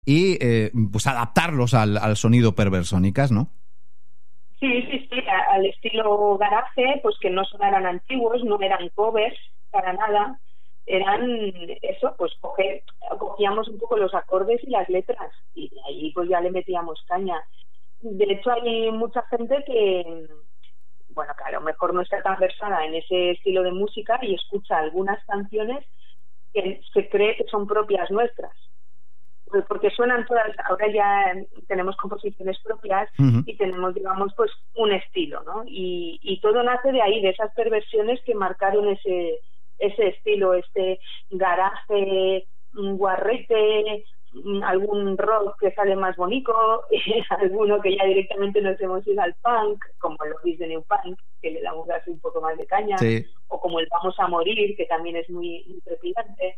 y pues adaptarlos al sonido Perversónicas, ¿no? Sí, al estilo garaje, pues que no sonaran antiguos, no eran covers para nada, eran eso, pues cogíamos un poco los acordes y las letras y de ahí pues ya le metíamos caña. De hecho hay mucha gente que, bueno, que a lo mejor no está tan versada en ese estilo de música y escucha algunas canciones que se cree que son propias nuestras. Porque suenan todas, ahora ya tenemos composiciones propias y tenemos, digamos, pues un estilo, ¿no? Y todo nace de ahí, de esas perversiones que marcaron ese estilo, este garaje, guarrete, algún rock que sale más bonito, alguno que ya directamente nos hemos ido al punk, como el Love is the New Punk, que le damos así un poco más de caña, sí. O como el Vamos a morir, que también es muy, muy trepidante.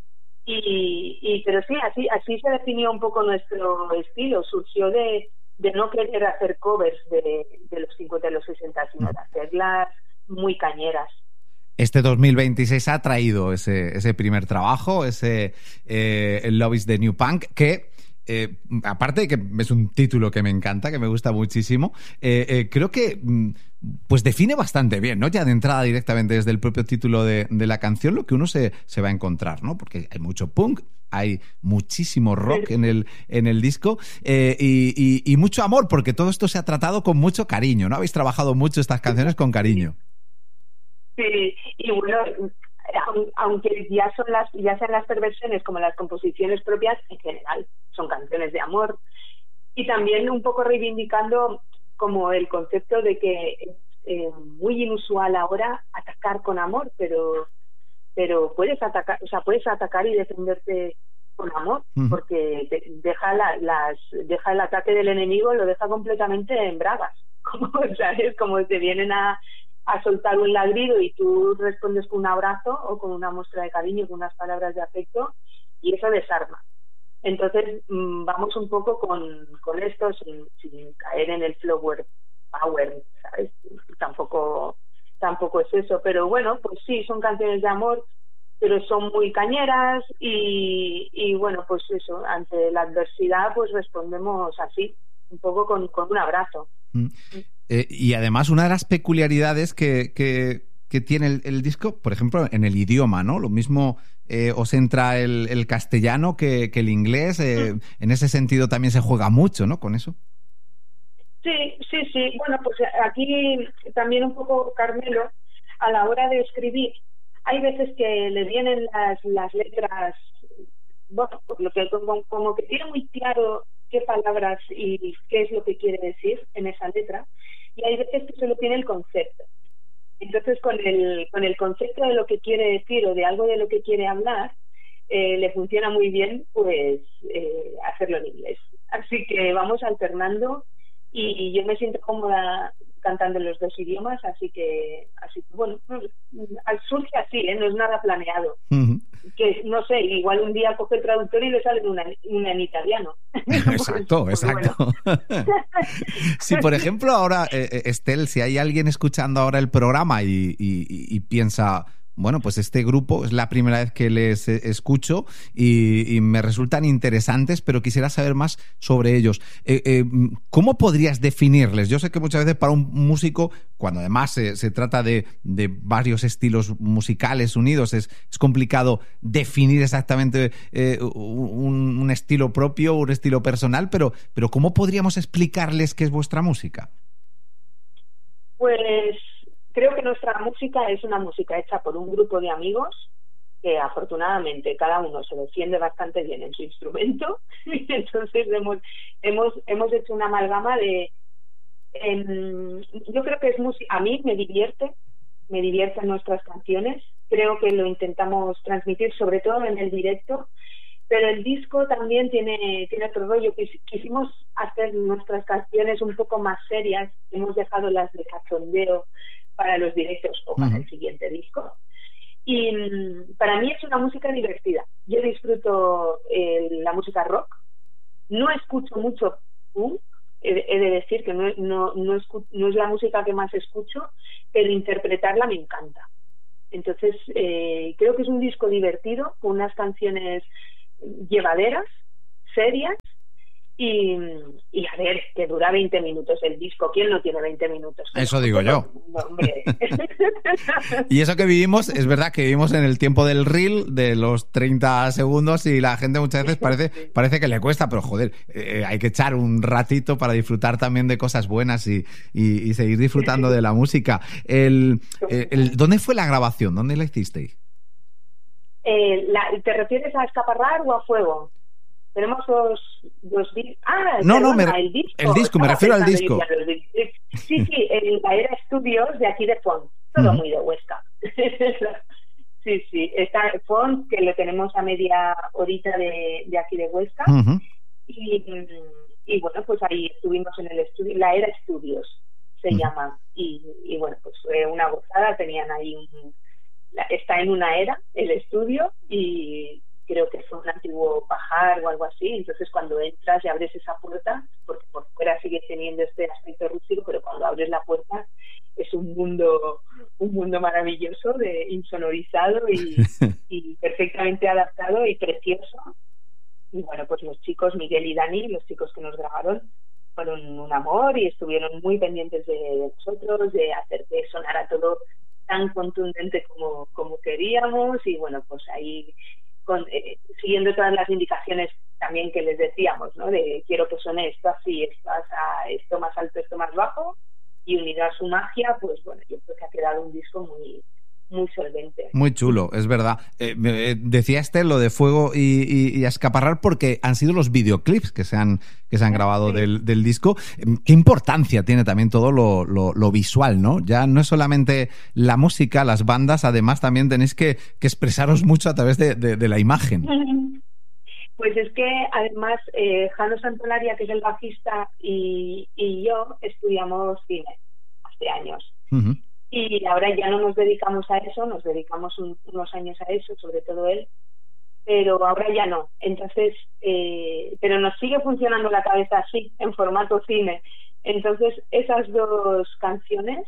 Pero sí, así se definió un poco nuestro estilo. Surgió de no querer hacer covers de los 50 y los 60, sino de hacerlas muy cañeras. Este 2026 ha traído ese primer trabajo, el Love is the New Punk, que aparte de que es un título que me encanta, que me gusta muchísimo, creo que pues define bastante bien, ¿no? Ya de entrada directamente desde el propio título de la canción lo que uno se va a encontrar, ¿no? Porque hay mucho punk, hay muchísimo rock en el disco y mucho amor, porque todo esto se ha tratado con mucho cariño, ¿no? Habéis trabajado mucho estas canciones con cariño. Sí, y bueno, aunque ya sean las perversiones como las composiciones propias, en general son canciones de amor, y también un poco reivindicando como el concepto de que es muy inusual ahora atacar con amor, pero puedes atacar y defenderte con amor, porque deja el ataque del enemigo, lo deja completamente en bragas, ¿sabes? Como te vienen a soltar un ladrido y tú respondes con un abrazo o con una muestra de cariño, con unas palabras de afecto, y eso desarma. Entonces vamos un poco con esto sin caer en el flower power, ¿sabes? Tampoco es eso, pero bueno, pues sí, son canciones de amor, pero son muy cañeras y bueno, pues eso, ante la adversidad pues respondemos así, un poco con un abrazo. Y además una de las peculiaridades que tiene el disco, por ejemplo, en el idioma, ¿no? Lo mismo os entra el castellano que el inglés. En ese sentido también se juega mucho, ¿no? Con eso. Sí. Bueno, pues aquí también un poco, Carmelo, a la hora de escribir, hay veces que le vienen las letras, bueno, como que tiene muy claro qué palabras y qué es lo que quiere decir en esa letra, y hay veces que solo tiene el concepto. Entonces con el concepto de lo que quiere decir o de algo de lo que quiere hablar, le funciona muy bien pues hacerlo en inglés. Así que vamos alternando y yo me siento cómoda cantando en los dos idiomas, así que bueno, surge así, no es nada planeado. Que no sé, igual un día coge el traductor y le sale una en italiano. Exacto. Bueno. Si por ejemplo ahora, Estel, si hay alguien escuchando ahora el programa y piensa, bueno, pues este grupo es la primera vez que les escucho y me resultan interesantes, pero quisiera saber más sobre ellos. ¿Cómo podrías definirles? Yo sé que muchas veces para un músico, cuando además se trata de varios estilos musicales unidos, es complicado definir exactamente un estilo propio, un estilo personal, pero ¿cómo podríamos explicarles qué es vuestra música? Pues creo que nuestra música es una música hecha por un grupo de amigos que afortunadamente cada uno se defiende bastante bien en su instrumento. Entonces hemos hecho una amalgama de... yo creo que es música... A mí me divierten nuestras canciones. Creo que lo intentamos transmitir sobre todo en el directo, pero el disco también tiene otro rollo. Quisimos hacer nuestras canciones un poco más serias. Hemos dejado las de cachondeo para los directos o para el siguiente disco. Y para mí es una música divertida. Yo disfruto la música rock. No escucho mucho punk. He de decir que no es la música que más escucho, pero interpretarla me encanta. Entonces creo que es un disco divertido, con unas canciones llevaderas, serias. Y a ver, que dura 20 minutos el disco. ¿Quién no tiene 20 minutos? Eso digo yo. No, hombre. Y eso que vivimos, es verdad que vivimos en el tiempo del reel, de los 30 segundos, y la gente muchas veces parece que le cuesta, pero joder, hay que echar un ratito para disfrutar también de cosas buenas y seguir disfrutando de la música. ¿Dónde fue la grabación? ¿Dónde la hicisteis? ¿Te refieres a Escaparrar o a Fuego? Tenemos dos discos. El disco, me refiero al disco. Sí, en la Era Estudios de aquí de Font, todo muy de Huesca. Sí, está Font, que lo tenemos a media horita de aquí de Huesca. Y bueno, pues ahí estuvimos en el estudio, la Era Estudios se llama. Y bueno, pues fue una gozada, tenían ahí está en una era el estudio, y creo que fue un antiguo pajar o algo así. Entonces cuando entras y abres esa puerta, porque por fuera sigue teniendo este aspecto rústico, pero cuando abres la puerta es un mundo maravilloso, insonorizado y perfectamente adaptado y precioso. Y bueno, pues los chicos, Miguel y Dani, los chicos que nos grabaron, fueron un amor y estuvieron muy pendientes de nosotros, de hacer que sonara todo tan contundente como queríamos. Y bueno, pues ahí siguiendo todas las indicaciones también que les decíamos, ¿no? De quiero que suene esto así, esto más alto, esto más bajo, y unida a su magia, pues bueno, yo creo que ha quedado un disco muy solvente. Muy chulo, es verdad. Decía Estel lo de Fuego y Escaparrar porque han sido los videoclips que se han grabado del disco. ¿Qué importancia tiene también todo lo visual, ¿no? Ya no es solamente la música, las bandas, además también tenéis que expresaros mucho a través de la imagen. Pues es que además Jano Santolaria, que es el bajista, y yo estudiamos cine hace años. Y ahora ya no nos dedicamos a eso, nos dedicamos unos años a eso, sobre todo él, pero ahora ya no. Entonces, pero nos sigue funcionando la cabeza así, en formato cine. Entonces, esas dos canciones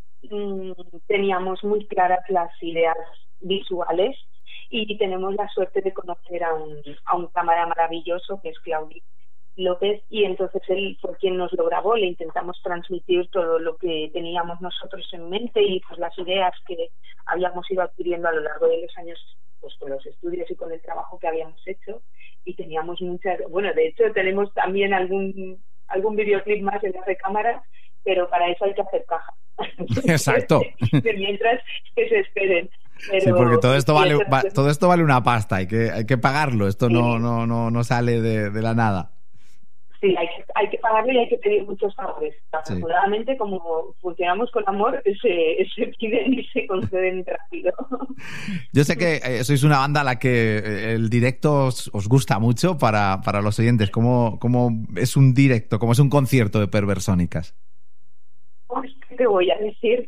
teníamos muy claras las ideas visuales, y tenemos la suerte de conocer a un cámara maravilloso que es Claudio López, y entonces él fue quien nos lo grabó. Le intentamos transmitir todo lo que teníamos nosotros en mente y pues las ideas que habíamos ido adquiriendo a lo largo de los años, pues con los estudios y con el trabajo que habíamos hecho, y teníamos muchas, bueno, de hecho tenemos también algún videoclip más en la recámara, pero para eso hay que hacer caja. Exacto. De mientras que se esperen. Pero, sí, porque todo esto vale una pasta, hay que pagarlo, esto no sale de la nada. Sí, hay que pagarlo y hay que pedir muchos favores. Afortunadamente, como funcionamos con amor, se piden y se conceden rápido. Yo sé que sois una banda a la que el directo os gusta mucho para los oyentes. ¿Cómo es un directo, cómo es un concierto de Perversónicas? ¿Qué te voy a decir?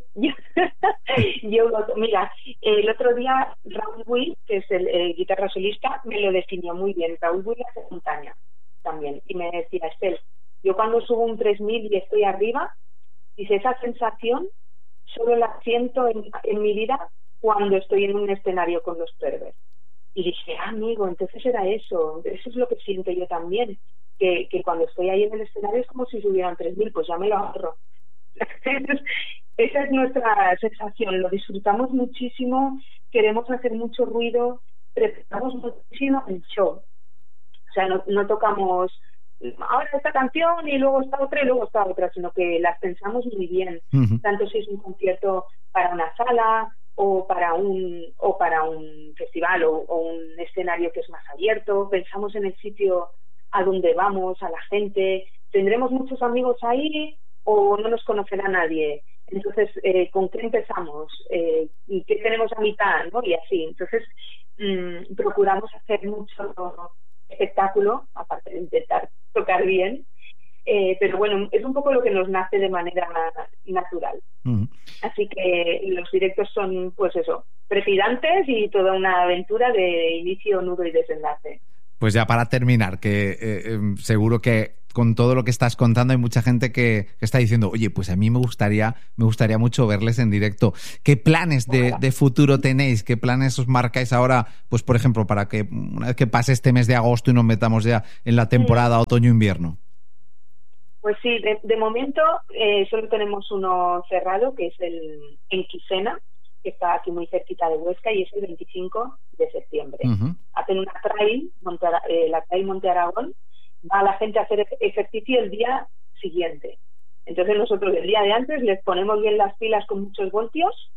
Mira, el otro día Raúl Will, que es el guitarra solista, me lo definió muy bien. Raúl Will hace montaña también, y me decía: Estel, yo cuando subo un 3000 y estoy arriba, dice, esa sensación solo la siento en mi vida cuando estoy en un escenario con los Pervers. Y dije, amigo, entonces era eso es lo que siento yo también, que cuando estoy ahí en el escenario es como si subieran 3000, pues ya me lo ahorro. Esa es nuestra sensación, lo disfrutamos muchísimo, queremos hacer mucho ruido, preparamos muchísimo el show. O sea, no tocamos ahora esta canción y luego esta otra y luego esta otra, sino que las pensamos muy bien. Tanto si es un concierto para una sala o para un festival o un escenario que es más abierto, pensamos en el sitio a donde vamos, a la gente, tendremos muchos amigos ahí o no nos conocerá nadie. Entonces, ¿con qué empezamos? ¿Y qué tenemos a mitad? ¿No? Y así. Entonces, procuramos hacer mucho espectáculo, aparte de intentar tocar bien, pero bueno, es un poco lo que nos nace de manera natural. Así que los directos son, pues eso, trepidantes y toda una aventura de inicio, nudo y desenlace. Pues ya para terminar, que seguro que con todo lo que estás contando hay mucha gente que está diciendo, oye, pues a mí me gustaría mucho verles en directo. ¿Qué planes de futuro tenéis? ¿Qué planes os marcáis ahora, pues por ejemplo, para que una vez que pase este mes de agosto y nos metamos ya en la temporada otoño-invierno? Pues sí, de momento solo tenemos uno cerrado, que es en Quisena, que está aquí muy cerquita de Huesca, y es el 25 de septiembre. Uh-huh. Hacen una trail, la trail Monte Aragón, va la gente a hacer ejercicio el día siguiente. Entonces nosotros el día de antes les ponemos bien las pilas con muchos voltios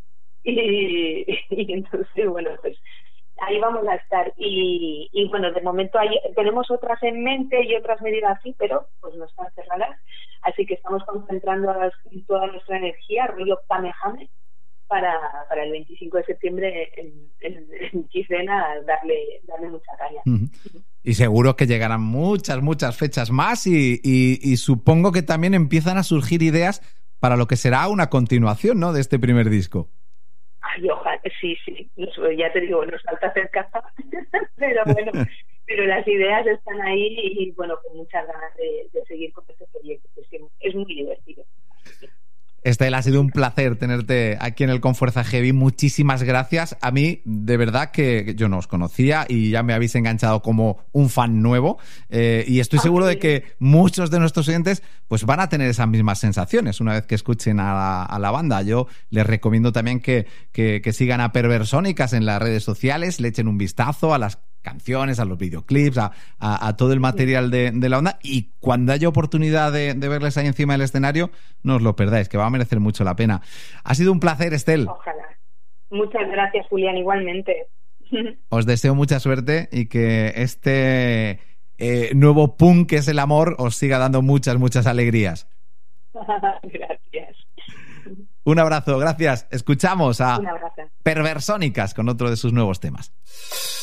y entonces, bueno, pues ahí vamos a estar. Y bueno, de momento tenemos otras en mente y otras medidas así, pero pues no están cerradas. Así que estamos concentrando toda nuestra energía, rollo Kamehame, para el 25 de septiembre en Quisena darle mucha caña. Uh-huh. Y seguro que llegarán muchas fechas más y supongo que también empiezan a surgir ideas para lo que será una continuación, ¿no?, de este primer disco. Ay, ojalá, sí, ya te digo, nos falta hacer caja, pero bueno, pero las ideas están ahí y bueno, con muchas ganas de seguir con este proyecto, que es muy divertido. Estel, ha sido un placer tenerte aquí en el Con Fuerza Heavy. Muchísimas gracias. A mí, de verdad, que yo no os conocía y ya me habéis enganchado como un fan nuevo. Y estoy seguro de que muchos de nuestros oyentes pues van a tener esas mismas sensaciones una vez que escuchen a la banda. Yo les recomiendo también que sigan a Perversónicas en las redes sociales, le echen un vistazo a las canciones, a los videoclips, a todo el material de la onda, y cuando haya oportunidad de verles ahí encima del escenario, no os lo perdáis, que va a merecer mucho la pena. Ha sido un placer, Estel. Ojalá. Muchas gracias, Julián, igualmente. Os deseo mucha suerte y que este nuevo punk que es el amor os siga dando muchas alegrías. Gracias. Un abrazo, gracias. Escuchamos a Perversónicas con otro de sus nuevos temas.